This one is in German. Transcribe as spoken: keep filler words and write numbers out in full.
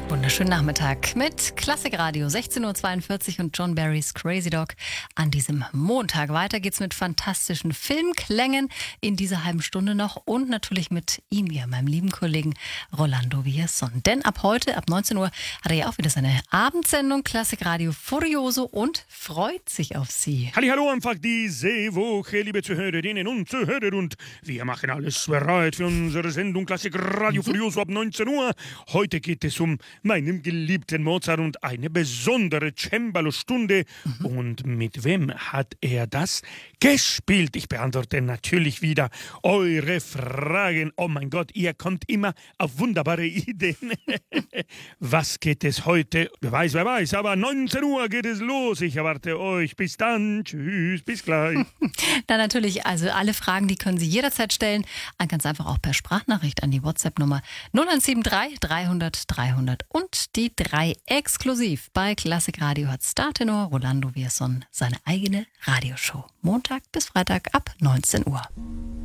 Wunderschönen Nachmittag mit Klassikradio sechzehn Uhr zweiundvierzig und John Barrys Crazy Dog an diesem Montag. Weiter geht's mit fantastischen Filmklängen in dieser halben Stunde noch und natürlich mit ihm, ja, meinem lieben Kollegen Rolando Villazón. Denn ab heute, ab neunzehn Uhr, hat er ja auch wieder seine Abendsendung Klassikradio Furioso und freut sich auf Sie. Hallo, einfach diese Woche, liebe Zuhörerinnen und Zuhörer, und wir machen alles bereit für unsere Sendung Klassikradio Furioso ab neunzehn Uhr. Heute geht es um meinen geliebten Mozart und eine besondere Cembalo-Stunde. Mhm. Und mit wem hat er das gespielt? Ich beantworte natürlich wieder eure Fragen. Oh mein Gott, ihr kommt immer auf wunderbare Ideen. Was geht es heute? Wer weiß, wer weiß, aber neunzehn Uhr geht es los. Ich erwarte euch. Bis dann. Tschüss, bis gleich. Dann natürlich, also alle Fragen, die können Sie jederzeit stellen. Ganz einfach auch per Sprachnachricht an die WhatsApp-Nummer null eins sieben drei dreihundert dreihundert. Und die drei exklusiv. Bei Klassikradio hat Startenor Rolando Villazón seine eigene Radioshow. Montag bis Freitag ab neunzehn Uhr.